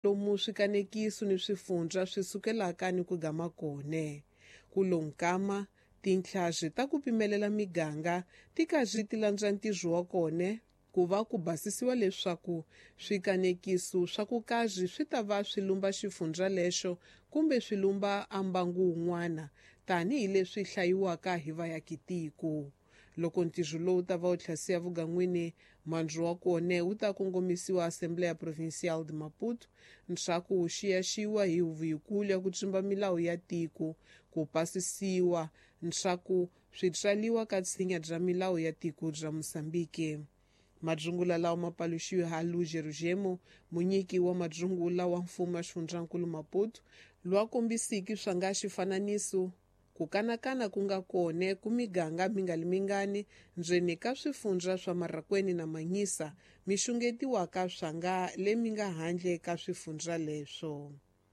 lomu swikanekiso ni swifundza swi sukelaka ni ku gama kone. Ku lonkama tinhlaxi ta ku pimelela miganga ti karhi ti landza ntirho wa kone ku va ku basisiwa leswaku swikanekiso swa ku karhi swi ta va swi lumba xifundza lexo kumbe swi lumba ambangu wun'wana tanihi leswi hlayiwaka hi vaakitiko. Loko ntirho lowu ta va wu tlhasiya vugan'wini, mandzu wa kone wu ta kongomisiwa Assembleia Provincial de Maputo nshaku wu xiyaxiwa hi huvo yikulu ya ku tshimba milawu ya tiko, ku pasisiwa nshaku swi tswaliwa ka tshinya bya milawu ya tiko bya Mosambike. Madzungula lawa ma paluxiwe Halu Jerujemo, munyiki wa madzungula wa mfumo wa xifundzankulu Maputo, lwa kombisiki swa nga xifananiso ku kanakana ku nga kone ku miganga mingalimingani ndzeni ka swifundza swa Marakweni na Manyisa mi xungetiwaka swa nga le mi nga handle ka swifundza leswo.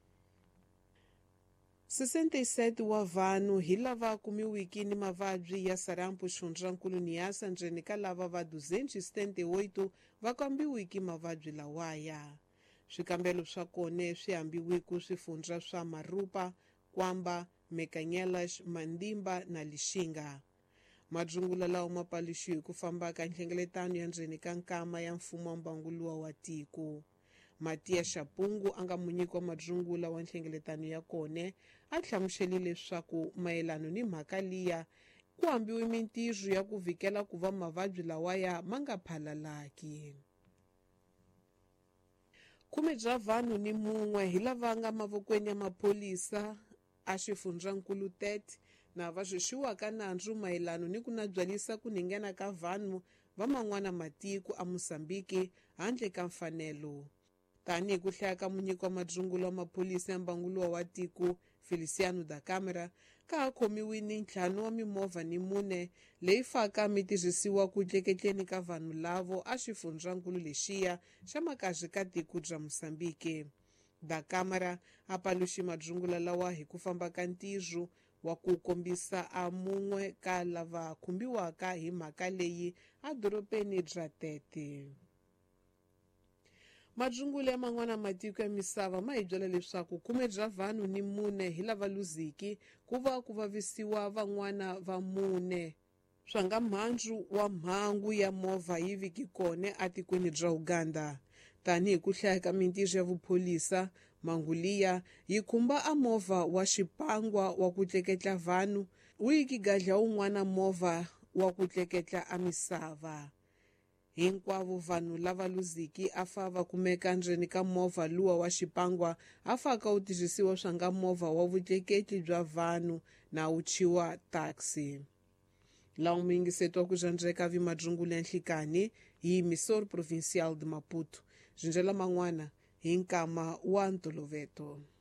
67 wa vanhu hi lava kumiwiki ni mavabyi ya sarampu xifundzankulu Niassa ndzeni ka lava va 278 va kambiwiki mavabyi lawaya. Swikambelo swa kone swi hambiwe ku swifundza swa Marupa, Kwamba, Mekanyelas, Mandimba na Lixinga. Madzungula lawa ma paluxiwe ku famba ka nhlengeletano ya ndzeni ka nkama ya mfumo wa mbanguluwa wa tiko. Matiya Shapungu anga munyiki wa madzungula wa nhlengeletano ya kone a hlamuxele leswaku mayelano ni mhaka liya ku hambiwe mintirho ya ku vikela ku va mavabyi lawaya ma nga phalalaki. 10 bya vanhu ni mun'we hi lava nga mavokweni ya maphorisa a xifundzankulu Tete na va zwixiwaka nandzu mayelano ni ku nabyalisa ku ningena ka vanhu va man'wana matiko a Mosambike handle ka mfanelo. Tanihi ku hlaya ka munyiki wa madzungula wa maphorisa ya mbanguluwa wa tiko Feliciano da Câmara, ka ha khomiwini 5 wa mimovha ni 4 leyi faka mi tirhisiwa ku tleketleni ka vanhu lavo a xifundzankulu lexiya xa makazi ka tiko bya Mosambike. Da Câmara a paluxi madzungula lawa hi ku famba ka ntirho wa ku kombisa a mun'we ka lava khumbiwaka hi mhaka leyi a doropeni bya Tete. Madzungula ya man'wana matiko ya misava ma hi byela leswaku 10 bya vanhu ni 4 hi lava luziki ku va ku vavisiwa van'wana va 4 swa nga mhandzu wa mhangu ya movha yi viki kone a tikweni bya Uganda. Tanihi ku hlaya ka mintirho ya vupholisa, manguliya yi khumba a movha wa xipangwa wa ku tleketla vanhu wu yikigadla wun'wana movha wa ku tleketla a misava. Hinkwavo vanhu lava luziki a fa va kumeka ndzeni ka movha luwa wa xipangwa a faka wu tirhisiwa swa nga movha wa vutleketli bya vanhu na wu chiwa taxi. Lawa muyingiseti wa ku zhandzeka vi madzungula ya nhlikani hi Emissora Provincial de Maputo. Zindlela man'wana hi nkama wa Ntoloveto.